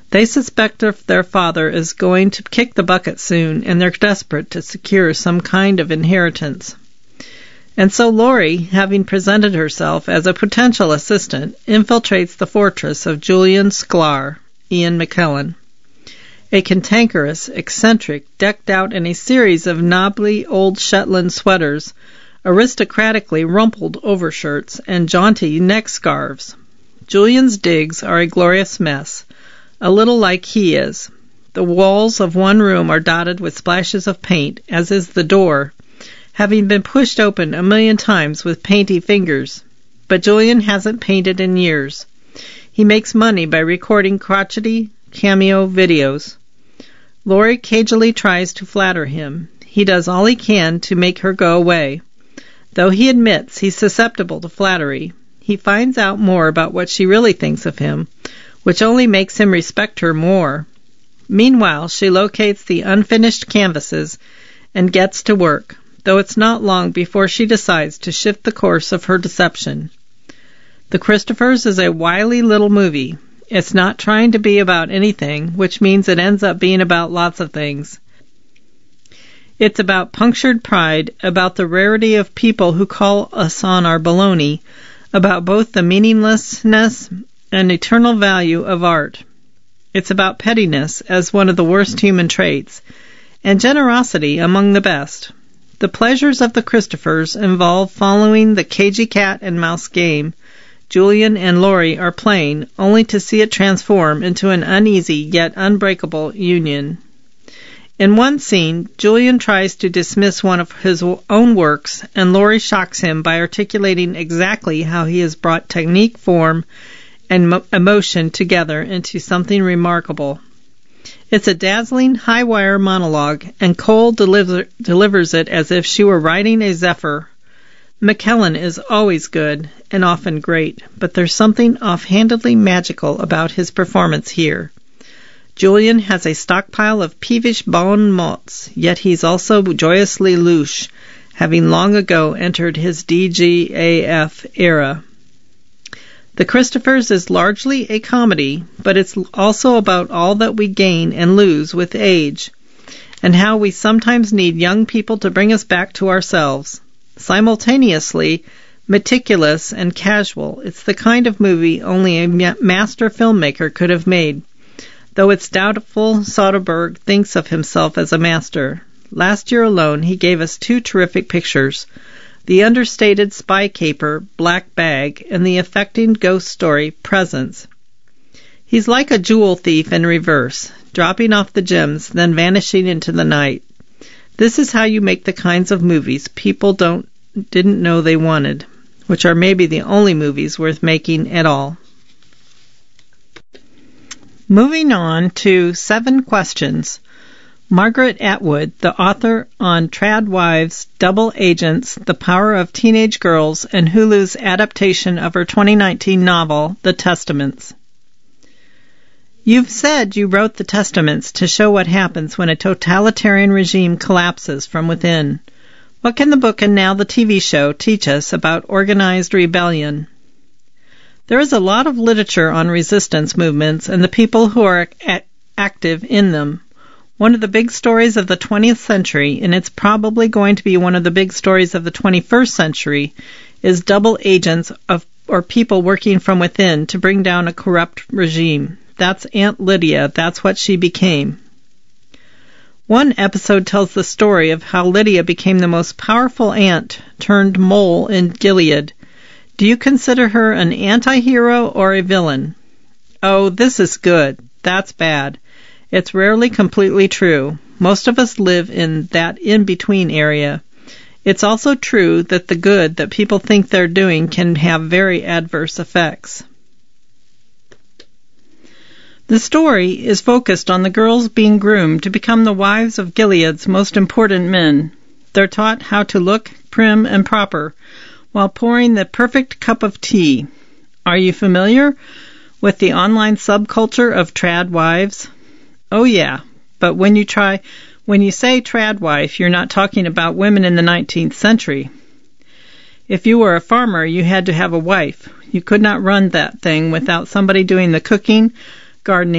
They suspect their father is going to kick the bucket soon, and they're desperate to secure some kind of inheritance. And so Laurie, having presented herself as a potential assistant, infiltrates the fortress of Julian Sklar, Ian McKellen, a cantankerous, eccentric, decked out in a series of knobbly old Shetland sweaters, aristocratically rumpled overshirts, and jaunty neck scarves. Julian's digs are a glorious mess, a little like he is. The walls of one room are dotted with splashes of paint, as is the door, having been pushed open 1,000,000 times with painty fingers. But Julian hasn't painted in years. He makes money by recording crotchety cameo videos. Laurie cagily tries to flatter him. He does all he can to make her go away. Though he admits he's susceptible to flattery, he finds out more about what she really thinks of him, which only makes him respect her more. Meanwhile, she locates the unfinished canvases and gets to work, though it's not long before she decides to shift the course of her deception. The Christophers is a wily little movie. It's not trying to be about anything, which means it ends up being about lots of things. It's about punctured pride, about the rarity of people who call us on our baloney, about both the meaninglessness and eternal value of art. It's about pettiness as one of the worst human traits, and generosity among the best. The pleasures of the Christophers involve following the cagey cat and mouse game Julian and Laurie are playing, only to see it transform into an uneasy yet unbreakable union. In one scene, Julian tries to dismiss one of his own works, and Laurie shocks him by articulating exactly how he has brought technique, form, and emotion together into something remarkable. It's a dazzling, high-wire monologue, and Cole delivers it as if she were riding a zephyr. McKellen is always good, and often great, but there's something offhandedly magical about his performance here. Julian has a stockpile of peevish bon mots, yet he's also joyously louche, having long ago entered his DGAF era. The Christophers is largely a comedy, but it's also about all that we gain and lose with age, and how we sometimes need young people to bring us back to ourselves. Simultaneously meticulous and casual, it's the kind of movie only a master filmmaker could have made, though it's doubtful Soderbergh thinks of himself as a master. Last year alone he gave us 2 terrific pictures, the understated spy caper, Black Bag, and the affecting ghost story, Presence. He's like a jewel thief in reverse, dropping off the gems, then vanishing into the night. This is how you make the kinds of movies people didn't know they wanted, which are maybe the only movies worth making at all. Moving on to 7 questions. Margaret Atwood, the author on Trad Wives, Double Agents, The Power of Teenage Girls, and Hulu's adaptation of her 2019 novel, The Testaments. You've said you wrote The Testaments to show what happens when a totalitarian regime collapses from within. What can the book and now the TV show teach us about organized rebellion? There is a lot of literature on resistance movements and the people who are active in them. One of the big stories of the 20th century, and it's probably going to be one of the big stories of the 21st century, is double agents or people working from within to bring down a corrupt regime. That's Aunt Lydia. That's what she became. One episode tells the story of how Lydia became the most powerful ant turned mole in Gilead. Do you consider her an anti-hero or a villain? Oh, this is good. That's bad. It's rarely completely true. Most of us live in that in-between area. It's also true that the good that people think they're doing can have very adverse effects. The story is focused on the girls being groomed to become the wives of Gilead's most important men. They're taught how to look prim and proper while pouring the perfect cup of tea. Are you familiar with the online subculture of trad wives? Oh yeah, but when you say trad wife, you're not talking about women in the 19th century. If you were a farmer, you had to have a wife. You could not run that thing without somebody doing the cooking, gardening,